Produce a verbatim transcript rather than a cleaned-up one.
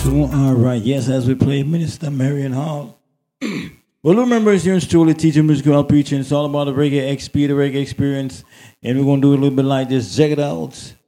So, all right, yes, as we play Minister Marion Hall. Well, remember, it's yours truly, teaching musical preaching. It's all about the reggae X P, the reggae experience. And we're going to do a little bit like this. Check it out.